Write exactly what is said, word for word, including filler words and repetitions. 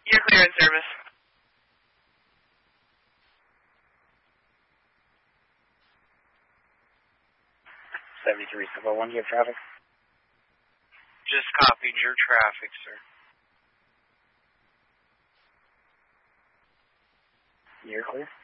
You're clear in service. seventy-three, Silver one, you have traffic? Just copied your traffic, sir. You're clear.